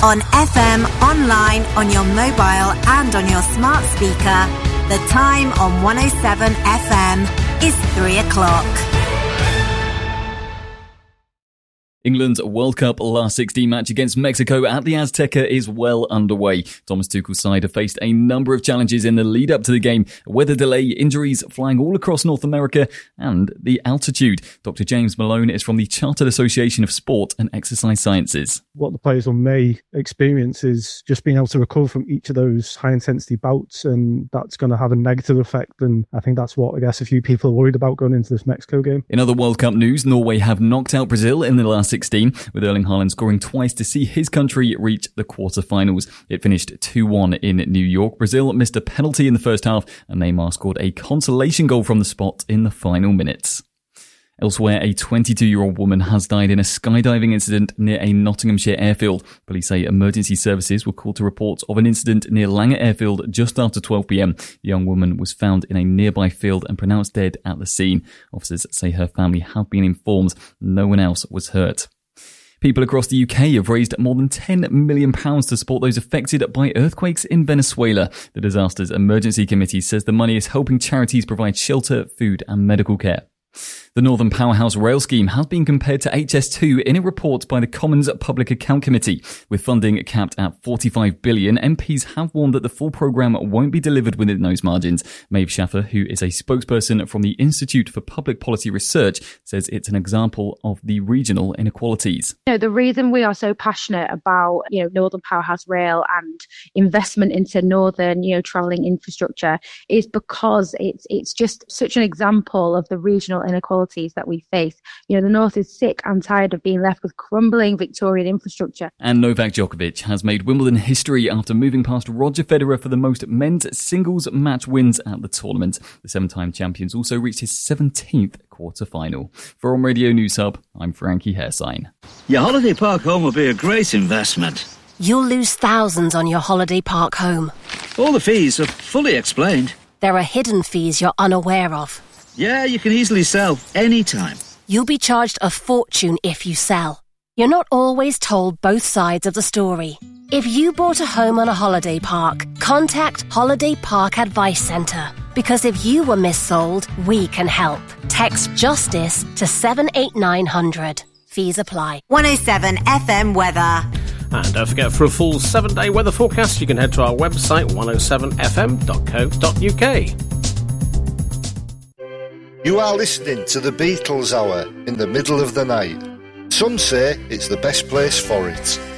On FM, online, on your mobile and on your smart speaker, the time on 107 FM is 3 o'clock. England's World Cup last 16 match against Mexico at the Azteca is well underway. Thomas Tuchel's side have faced a number of challenges in the lead up to the game. Weather delay, injuries flying all across North America, and the altitude. Dr. James Malone is from the Chartered Association of Sport and Exercise Sciences. What the players may experience is just being able to recover from each of those high-intensity bouts, and that's going to have a negative effect, and I think that's what I guess a few people are worried about going into this Mexico game. In other World Cup news, Norway have knocked out Brazil in the last 16, with Erling Haaland scoring twice to see his country reach the quarterfinals. It finished 2-1 in New York. Brazil missed a penalty in the first half, and Neymar scored a consolation goal from the spot in the final minutes. Elsewhere, a 22-year-old woman has died in a skydiving incident near a Nottinghamshire airfield. Police say emergency services were called to reports of an incident near Langer Airfield just after 12 p.m. The young woman was found in a nearby field and pronounced dead at the scene. Officers say her family have been informed. No one else was hurt. People across the UK have raised more than £10 million to support those affected by earthquakes in Venezuela. The Disasters Emergency Committee says the money is helping charities provide shelter, food and medical care. The Northern Powerhouse Rail Scheme has been compared to HS2 in a report by the Commons Public Account Committee. With funding capped at $45 billion, MPs have warned that the full programme won't be delivered within those margins. Maeve Schaffer, who is a spokesperson from the Institute for Public Policy Research, says it's an example of the regional inequalities. The reason we are so passionate about, Northern Powerhouse Rail and investment into northern, travelling infrastructure is because it's just such an example of the regional inequalities that we face. The North is sick and tired of being left with crumbling Victorian infrastructure. And Novak Djokovic has made Wimbledon history after moving past Roger Federer for the most men's singles match wins at the tournament. The seven-time champions also reached his 17th quarter-final. For On Radio News Hub, I'm Frankie Hairsign. Your holiday park home will be a great investment. You'll lose thousands on your holiday park home. All the fees are fully explained. There are hidden fees you're unaware of. Yeah, you can easily sell anytime. You'll be charged a fortune if you sell. You're not always told both sides of the story. If you bought a home on a holiday park, contact Holiday Park Advice Centre. Because if you were missold, we can help. Text JUSTICE to 78900. Fees apply. 107 FM weather. And don't forget, for a full 7-day weather forecast, you can head to our website 107fm.co.uk. You are listening to the Beatles Hour in the middle of the night. Some say it's the best place for it.